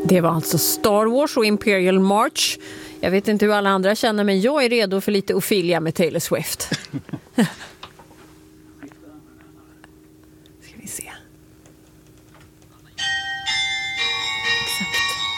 Det var alltså Star Wars och Imperial March. Jag vet inte hur alla andra känner, men jag är redo för lite Ophelia med Taylor Swift. Ska vi se.